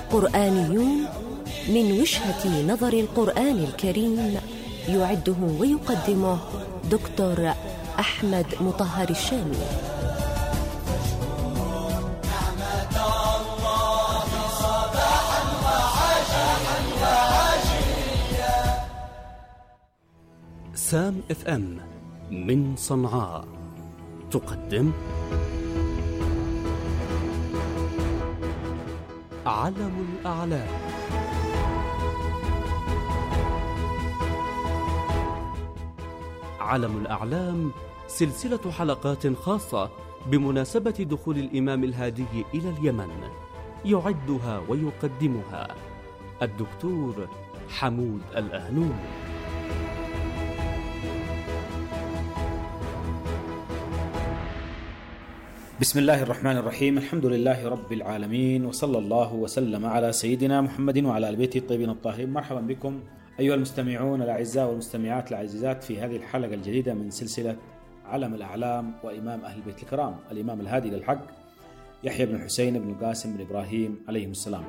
قرآنيون من وجهة نظر القرآن الكريم، يعده ويقدمه دكتور أحمد مطهر الشامي. سام اف ام من صنعاء تقدم علم الأعلام. علم الأعلام سلسلة حلقات خاصة بمناسبة دخول الإمام الهادي إلى اليمن، يعدها ويقدمها الدكتور حمود الأهنون. بسم الله الرحمن الرحيم، الحمد لله رب العالمين، وصلى الله وسلم على سيدنا محمد وعلى آل بيته الطيبين الطاهرين. مرحبا بكم أيها المستمعون الأعزاء والمستمعات العزيزات في هذه الحلقة الجديدة من سلسلة علم الأعلام وإمام أهل البيت الكرام، الإمام الهادي للحق يحيى بن الحسين بن القاسم بن إبراهيم عليهم السلام.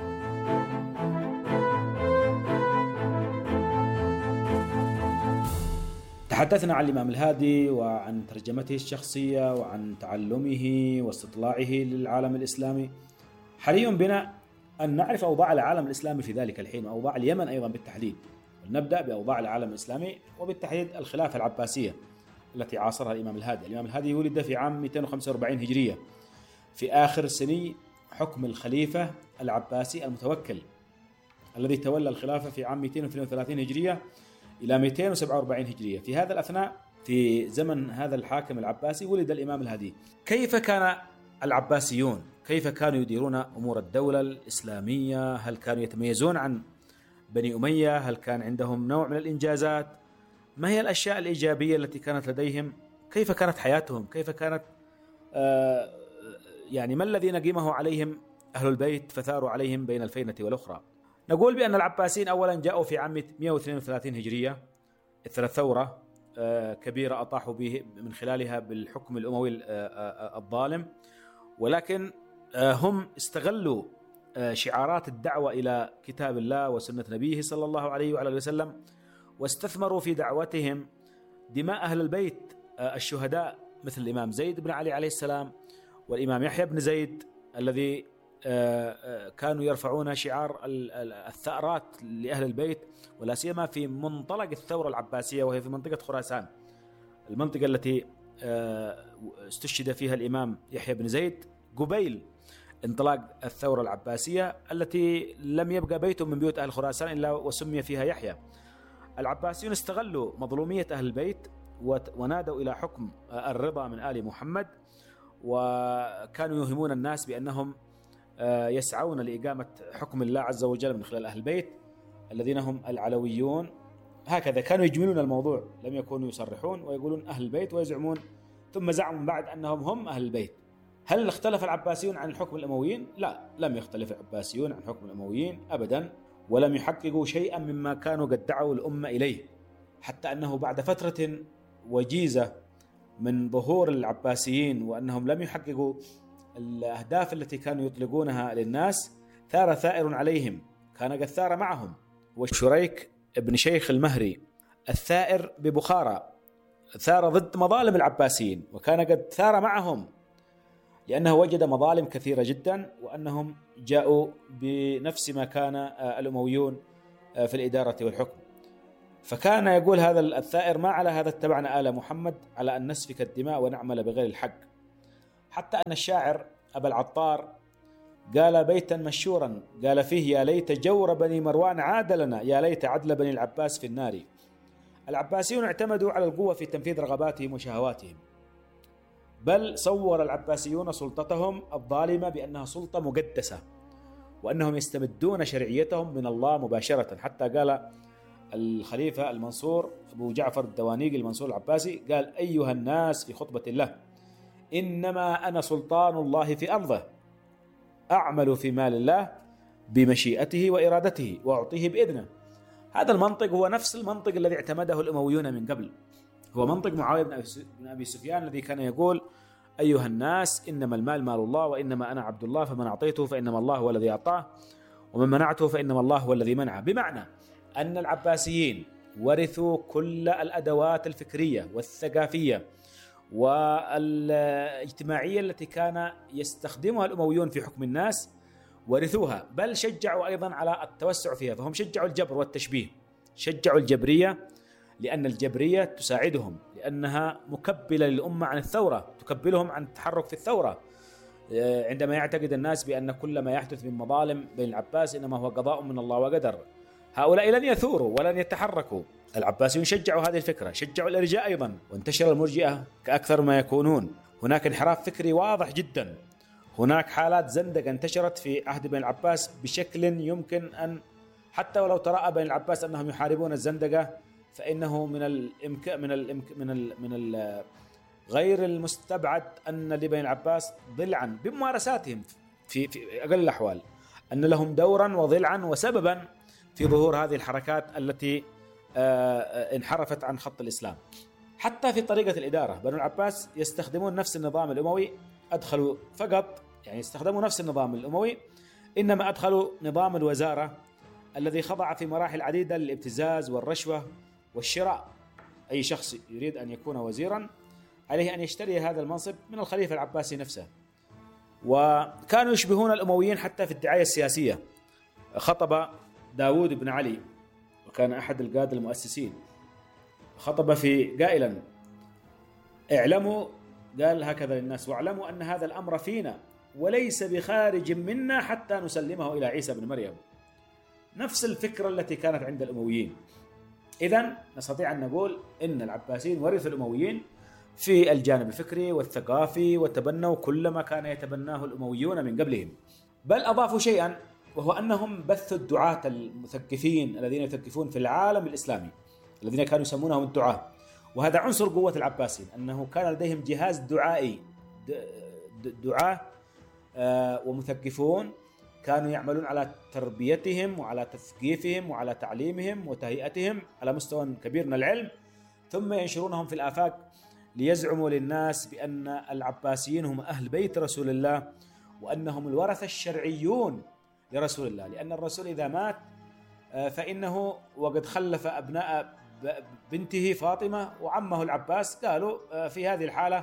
تحدثنا عن الإمام الهادي وعن ترجمته الشخصية وعن تعلمه واستطلاعه للعالم الإسلامي. حري بنا أن نعرف أوضاع العالم الإسلامي في ذلك الحين وأوضاع اليمن أيضا بالتحديد. نبدأ بأوضاع العالم الإسلامي وبالتحديد الخلافة العباسية التي عاصرها الإمام الهادي. الإمام الهادي ولد في عام 245 هجرية في آخر سني حكم الخليفة العباسي المتوكل الذي تولى الخلافة في عام 232 هجرية إلى 247 هجرية. في هذا الأثناء في زمن هذا الحاكم العباسي ولد الإمام الهادي. كيف كان العباسيون؟ كيف كانوا يديرون أمور الدولة الإسلامية؟ هل كانوا يتميزون عن بني أمية؟ هل كان عندهم نوع من الإنجازات؟ ما هي الأشياء الإيجابية التي كانت لديهم؟ كيف كانت حياتهم؟ كيف كانت ما الذي نقمه عليهم أهل البيت فثاروا عليهم بين الفينة والأخرى؟ نقول بأن العباسيين أولا جاءوا في عام 132 هجرية إثر ثورة كبيرة أطاحوا به من خلالها بالحكم الأموي الظالم، ولكن هم استغلوا شعارات الدعوة إلى كتاب الله وسنة نبيه صلى الله عليه وعلى آله وسلم، واستثمروا في دعوتهم دماء أهل البيت الشهداء مثل الإمام زيد بن علي عليه السلام والإمام يحيى بن زيد الذي كانوا يرفعون شعار الثأرات لأهل البيت، ولا سيما في منطلق الثورة العباسية وهي في منطقة خراسان، المنطقة التي استشهد فيها الإمام يحيى بن زيد قبيل انطلاق الثورة العباسية التي لم يبقى بيت من بيوت أهل خراسان إلا وسمي فيها يحيى. العباسيون استغلوا مظلومية أهل البيت ونادوا إلى حكم الرضا من آل محمد، وكانوا يوهمون الناس بأنهم يسعون لإقامة حكم الله عز وجل من خلال أهل البيت الذين هم العلويون. هكذا كانوا يجملون الموضوع، لم يكونوا يصرحون ويقولون أهل البيت ويزعمون، ثم زعموا بعد أنهم هم أهل البيت. هل اختلف العباسيون عن الحكم الأمويين؟ لا، لم يختلف العباسيون عن حكم الأمويين أبدا، ولم يحققوا شيئا مما كانوا قد دعوا الأمة إليه، حتى أنه بعد فترة وجيزة من ظهور العباسيين وأنهم لم يحققوا الأهداف التي كانوا يطلقونها للناس، ثار ثائر عليهم كان قد ثار معهم، وشريك ابن شيخ المهري الثائر ببخارى ثار ضد مظالم العباسيين وكان قد ثار معهم لأنه وجد مظالم كثيرة جدا، وأنهم جاءوا بنفس ما كان الأمويون في الإدارة والحكم. فكان يقول هذا الثائر: ما على هذا اتبعنا آل محمد على أن نسفك الدماء ونعمل بغير الحق. حتى أن الشاعر أبا العطار قال بيتا مشهورا قال فيه: يا ليت جور بني مروان عاد لنا، يا ليت عدل بني العباس في النار. العباسيون اعتمدوا على القوة في تنفيذ رغباتهم وشهواتهم، بل صور العباسيون سلطتهم الظالمة بأنها سلطة مقدسة وأنهم يستمدون شرعيتهم من الله مباشرة. حتى قال الخليفة المنصور أبو جعفر الدوانيقي المنصور العباسي قال: أيها الناس في خطبة الله، إنما أنا سلطان الله في أرضه، أعمل في مال الله بمشيئته وإرادته وأعطيه بإذنه. هذا المنطق هو نفس المنطق الذي اعتمده الأمويون من قبل، هو منطق معاوية بن أبي سفيان الذي كان يقول: أيها الناس إنما المال مال الله وإنما أنا عبد الله فمن أعطيته فإنما الله هو الذي أعطاه ومن منعته فإنما الله هو الذي منعه، بمعنى أن العباسيين ورثوا كل الأدوات الفكرية والثقافية والاجتماعية التي كان يستخدمها الأمويون في حكم الناس، ورثوها، بل شجعوا أيضا على التوسع فيها. فهم شجعوا الجبر والتشبيه، شجعوا الجبرية لأن الجبرية تساعدهم، لأنها مكبلة للأمة عن الثورة، تكبلهم عن التحرك في الثورة. عندما يعتقد الناس بأن كل ما يحدث من مظالم بين العباس إنما هو قضاء من الله وقدر، هؤلاء لن يثوروا ولن يتحركوا. العباسيون شجعوا هذه الفكرة، شجعوا الإرجاء أيضا، وانتشر المرجئة كأكثر ما يكونون. هناك انحراف فكري واضح جدا، هناك حالات زندقة انتشرت في عهد بن العباس بشكل يمكن أن حتى ولو ترأى بين العباس أنهم يحاربون الزندقة، فإنه من غير المستبعد أن لبني العباس ضلعا بممارساتهم في أقل الأحوال، أن لهم دورا وضلعا وسببا في ظهور هذه الحركات التي انحرفت عن خط الإسلام. حتى في طريقة الإدارة بنو العباس يستخدمون نفس النظام الأموي، أدخلوا فقط يعني يستخدموا نفس النظام الأموي، إنما أدخلوا نظام الوزارة الذي خضع في مراحل عديدة للابتزاز والرشوة والشراء. أي شخص يريد أن يكون وزيرا عليه أن يشتري هذا المنصب من الخليفة العباسي نفسه. وكانوا يشبهون الأمويين حتى في الدعاية السياسية. خطب داود بن علي وكان أحد القادة المؤسسين، خطب في قائلا: اعلموا، قال هكذا للناس: واعلموا أن هذا الأمر فينا وليس بخارج منا حتى نسلمه إلى عيسى بن مريم. نفس الفكرة التي كانت عند الأمويين. إذن نستطيع أن نقول إن العباسيين ورثوا الأمويين في الجانب الفكري والثقافي، وتبنوا كل ما كان يتبناه الأمويون من قبلهم، بل أضافوا شيئا، وهو أنهم بثوا الدعاة المثقفين الذين يثقفون في العالم الإسلامي، الذين كانوا يسمونهم الدعاة. وهذا عنصر قوة العباسيين، أنه كان لديهم جهاز دعائي، دعاة ومثقفون كانوا يعملون على تربيتهم وعلى تثقيفهم وعلى تعليمهم وتهيئتهم على مستوى كبير من العلم، ثم ينشرونهم في الآفاق ليزعموا للناس بأن العباسيين هم أهل بيت رسول الله، وأنهم الورثة الشرعيون لرسول الله، لأن الرسول إذا مات فإنه وقد خلف أبناء بنته فاطمة وعمه العباس، قالوا في هذه الحالة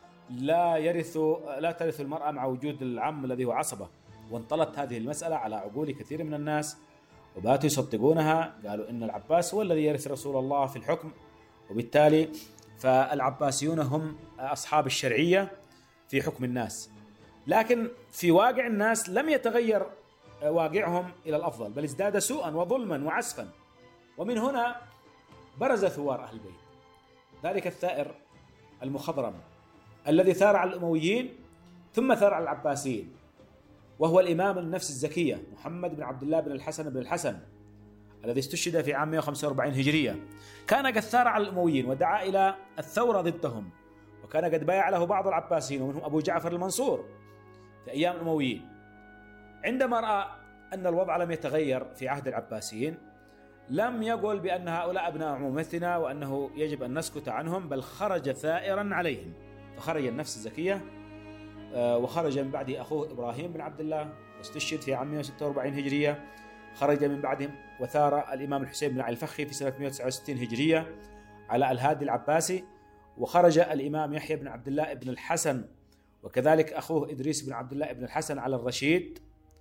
لا ترث المرأة مع وجود العم الذي هو عصبة. وانطلت هذه المسألة على عقول كثير من الناس وباتوا يصدقونها، قالوا إن العباس هو الذي يرث رسول الله في الحكم، وبالتالي فالعباسيون هم أصحاب الشرعية في حكم الناس. لكن في واقع الناس لم يتغير واقعهم إلى الأفضل، بل ازداد سوءا وظلما وعسفا. ومن هنا برز ثوار أهل البيت، ذلك الثائر المخضرم الذي ثار على الأمويين ثم ثار على العباسيين، وهو الإمام النفس الزكية محمد بن عبد الله بن الحسن بن الحسن الذي استشهد في عام 145 هجرية. كان قد ثار على الأمويين ودعا إلى الثورة ضدهم، وكان قد بايع له بعض العباسيين ومنهم أبو جعفر المنصور في أيام الأمويين. عندما رأى أن الوضع لم يتغير في عهد العباسيين لم يقل بأن هؤلاء أبناء عمومتنا وأنه يجب أن نسكت عنهم، بل خرج ثائرا عليهم. فخرج النفس الزكية، وخرج من بعده أخوه إبراهيم بن عبد الله واستشهد في عام 146 هجرية. خرج من بعدهم وثار الإمام الحسين بن علي الفخي في سنة 169 هجرية على الهادي العباسي، وخرج الإمام يحيى بن عبد الله بن الحسن وكذلك أخوه إدريس بن عبد الله بن الحسن على الرشيد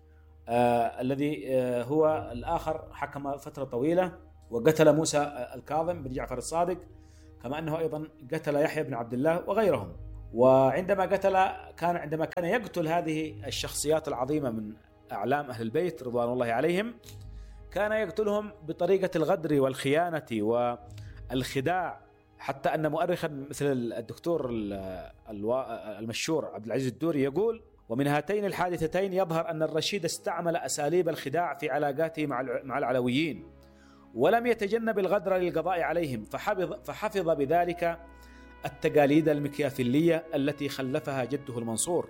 الذي هو الآخر حكم فترة طويلة، وقتل موسى الكاظم بن جعفر الصادق، كما أنه أيضا قتل يحيى بن عبد الله وغيرهم. وعندما عندما كان يقتل هذه الشخصيات العظيمة من أعلام أهل البيت رضوان الله عليهم، كان يقتلهم بطريقة الغدر والخيانة والخداع، حتى أن مؤرخا مثل الدكتور المشهور عبد العزيز الدوري يقول: ومن هاتين الحادثتين يظهر أن الرشيد استعمل أساليب الخداع في علاقاته مع العلويين، ولم يتجنب الغدر للقضاء عليهم، فحفظ بذلك التقاليد المكيافيلية التي خلفها جده المنصور.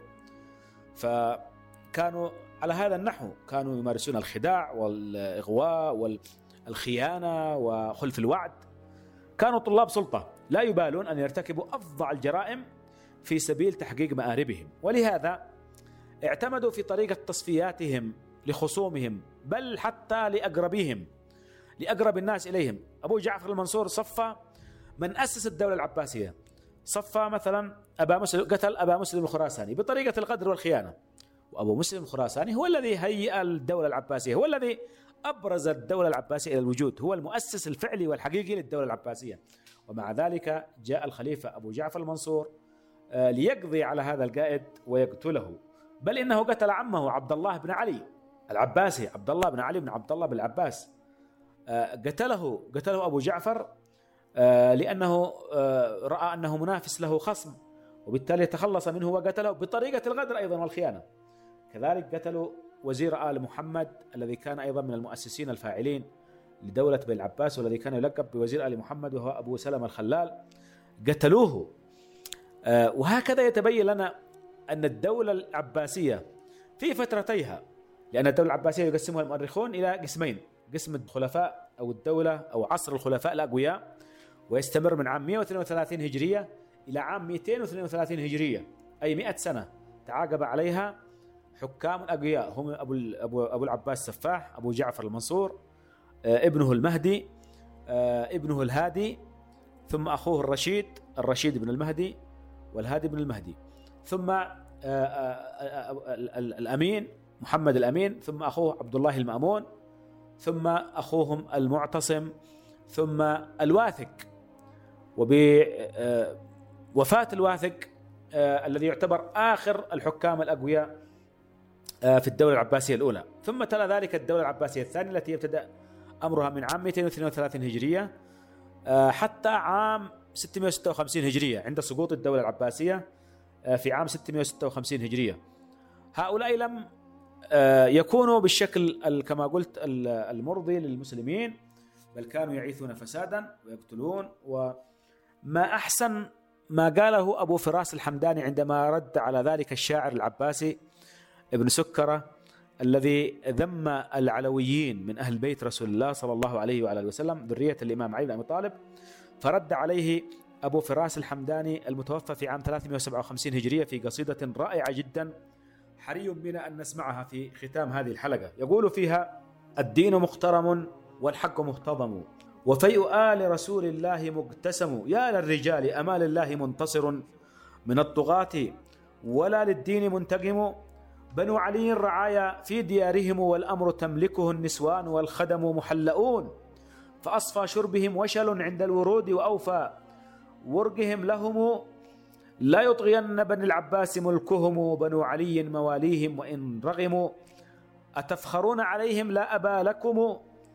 فكانوا على هذا النحو، كانوا يمارسون الخداع والإغواء والخيانة وخلف الوعد. كانوا طلاب سلطة لا يبالون أن يرتكبوا أفظع الجرائم في سبيل تحقيق مآربهم، ولهذا اعتمدوا في طريقة تصفياتهم لخصومهم بل حتى لأقربهم، لأقرب الناس إليهم. أبو جعفر المنصور صفى من أسس الدولة العباسية، صفى مثلا أبا مسلم، قتل أبا مسلم الخراساني بطريقة الغدر والخيانة، وأبو مسلم الخراساني هو الذي هيئ الدولة العباسية، هو الذي أبرز الدولة العباسية إلى الوجود، هو المؤسس الفعلي والحقيقي للدولة العباسية. ومع ذلك جاء الخليفة أبو جعفر المنصور ليقضي على هذا القائد ويقتله، بل إنه قتل عمه عبد الله بن علي العباسي، عبد الله بن علي بن عبد الله بن العباس، قتله أبو جعفر لأنه رأى أنه منافس له خصم، وبالتالي تخلص منه وقتله بطريقة الغدر أيضا والخيانة. كذلك قتلوا وزير آل محمد الذي كان أيضا من المؤسسين الفاعلين لدولة بني العباس، والذي كان يلقب بوزير آل محمد، وهو أبو سلمة الخلال، قتلوه. وهكذا يتبين لنا أن الدولة العباسية في فترتيها، لأن الدولة العباسية يقسمها المؤرخون إلى قسمين: قسم الخلفاء أو الدولة أو عصر الخلفاء الأقوياء، ويستمر من عام 132 هجرية إلى عام 232 هجرية، أي 100 سنة تعاقب عليها حكام الأقوياء، هم أبو العباس سفاح، أبو جعفر المنصور، ابنه المهدي، ابنه الهادي، ثم أخوه الرشيد بن المهدي، والهادي بن المهدي، ثم الأمين محمد الأمين، ثم أخوه عبد الله المأمون، ثم أخوهم المعتصم، ثم الواثق. وبوفاة الواثق الذي يعتبر آخر الحكام الأقوياء في الدولة العباسية الأولى، ثم تلا ذلك الدولة العباسية الثانية التي يبتدأ أمرها من عام 232 هجرية حتى عام 656 هجرية عند سقوط الدولة العباسية في عام 656 هجرية. هؤلاء لم يكونوا بالشكل كما قلت المرضي للمسلمين، بل كانوا يعيثون فسادا ويقتلون. وما أحسن ما قاله أبو فراس الحمداني عندما رد على ذلك الشاعر العباسي ابن سكرة الذي ذم العلويين من أهل بيت رسول الله صلى الله عليه وعلى وسلم ذرية الإمام علي بن أبي طالب، فرد عليه أبو فراس الحمداني المتوفى في عام 357 هجرية في قصيدة رائعة جدا حري بنا أن نسمعها في ختام هذه الحلقة. يقول فيها: الدين محترم والحق مهتضم، وفيء آل رسول الله مقتسم، يا للرجال أمال الله منتصر، من الطغاة ولا للدين منتقم، بنو علي الرعايا في ديارهم، والأمر تملكه النسوان والخدم محلؤون، فأصفى شربهم وشل عند الورود، وأوفى ورقهم لهم، لا يطغين بني العباس ملكهم، بنو علي مواليهم وإن رغموا، أتفخرون عليهم لا أبا لكم،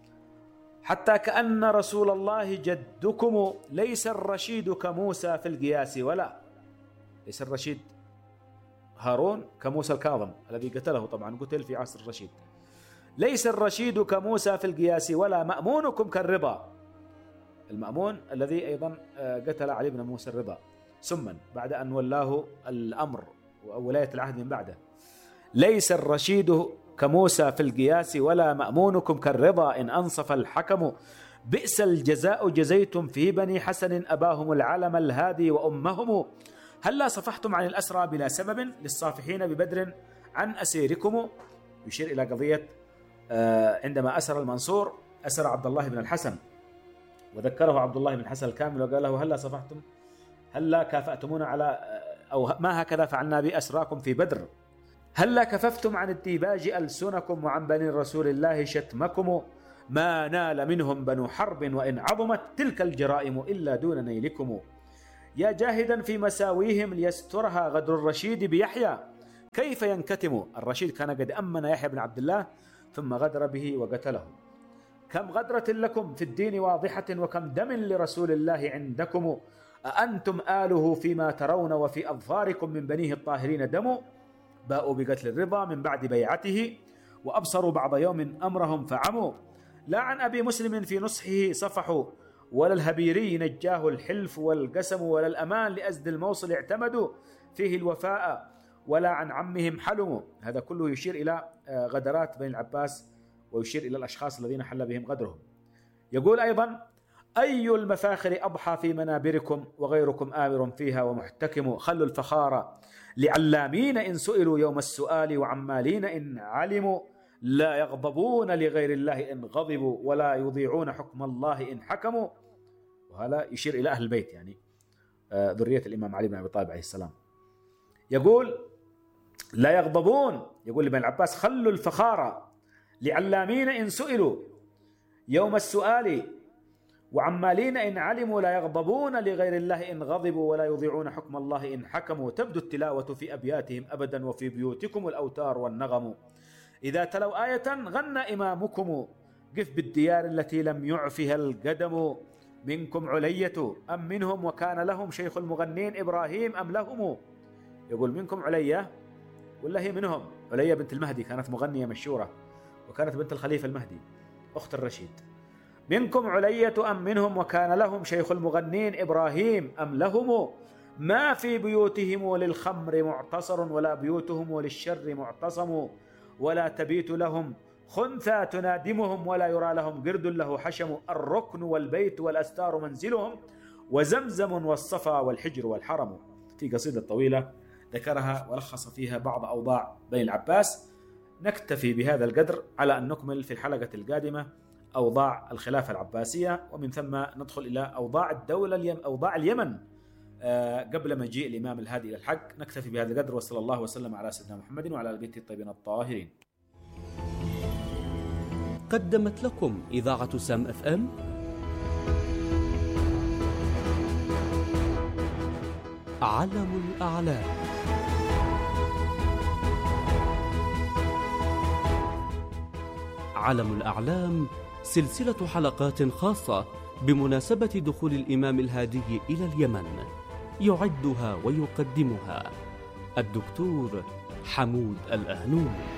حتى كأن رسول الله جدكم، ليس الرشيد كموسى في القياس، ولا ليس الرشيد هارون كموسى الكاظم الذي قتله، طبعا قتل في عصر الرشيد، ليس الرشيد كموسى في القياس، ولا مأمونكم كالرضا، المأمون الذي أيضا قتل علي بن موسى الرضا سما بعد أن ولاه الأمر وولاية العهد من بعده، ليس الرشيد كموسى في القياس، ولا مأمونكم كالرضا إن أنصف الحكم، بئس الجزاء جزيتم في بني حسن، أباهم العلم الهادي وأمهم، هلا صفحتم عن الأسرى بلا سبب، للصافحين ببدر عن أسيركم. يشير إلى قضية عندما أسر المنصور أسر عبد الله بن الحسن، وذكره عبد الله بن الحسن الكامل وقال له: هلا صفحتم، هلا كافأتمونا على، أو ما هكذا فعلنا بأسراكم في بدر، هلا كففتم عن الديباج ألسنكم، وعن بني رسول الله شتمكم، ما نال منهم بنو حرب، وإن عظمت تلك الجرائم إلا دون نيلكم، يا جاهدا في مساويهم ليسترها غدر الرشيد بيحيى، كيف ينكتم. الرشيد كان قد أمن يحيى بن عبد الله ثم غدر به وقتله. كم غدرة لكم في الدين واضحة، وكم دم لرسول الله عندكم، أأنتم آله فيما ترون، وفي أظفاركم من بنيه الطاهرين دم، باءوا بقتل الرضا من بعد بيعته، وأبصروا بعض يوم أمرهم فعموا، لا عن أبي مسلم في نصحه صفحوا، ولا الهبيري نجاه الحلف والقسم، ولا الأمان لأزد الموصل اعتمدوا فيه الوفاء، ولا عن عمهم حلموا. هذا كله يشير إلى غدرات بني العباس، ويشير إلى الأشخاص الذين حل بهم غدرهم. يقول أيضا: أي المفاخر أضحى في منابركم، وغيركم آمر فيها ومحتكم، خلوا الفخار لعلامين إن سئلوا يوم السؤال، وعمالين إن علموا، لا يغضبون لغير الله إن غضبوا ولا يضيعون حكم الله إن حكموا. وهذا يشير إلى أهل البيت، يعني ذرية الإمام علي بن أبي طالب عليه السلام. يقول لا يغضبون، يقول لابن العباس خلوا الفخارة لعلامين إن سئلوا يوم السؤال، وعمالين إن علموا لا يغضبون لغير الله إن غضبوا ولا يضيعون حكم الله إن حكموا. تبدو التلاوة في أبياتهم أبدا وفي بيوتكم الأوتار والنغم. إذا تلوا آية غنى إمامكم، قف بالديار التي لم يعفها القدم. منكم علية أم منهم وكان لهم شيخ المغنين إبراهيم أم لهم. يقول منكم علية ولا هي منهم؟ علية بنت المهدي كانت مغنية مشهورة، وكانت بنت الخليفة المهدي أخت الرشيد. منكم علية أم منهم وكان لهم شيخ المغنين إبراهيم أم لهم. ما في بيوتهم للخمر معتصر ولا بيوتهم للشر معتصم. ولا تبيت لهم خنثى تنادمهم ولا يرى لهم قرد له حشم. الركن والبيت والأستار منزلهم وزمزم والصفا والحجر والحرم. في قصيدة طويلة ذكرها ولخص فيها بعض أوضاع بني العباس. نكتفي بهذا القدر على أن نكمل في الحلقة القادمة أوضاع الخلافة العباسية، ومن ثم ندخل إلى أوضاع أوضاع اليمن قبل مجيء الإمام الهادي إلى الحق. نكتفي بهذا القدر، وصلى الله وسلم على سيدنا محمد وعلى آل بيته الطيبين الطاهرين. قدمت لكم إذاعة سام FM علم الأعلام. علم الأعلام سلسلة حلقات خاصة بمناسبة دخول الإمام الهادي إلى اليمن، يعدها ويقدمها الدكتور حمود الأهنون.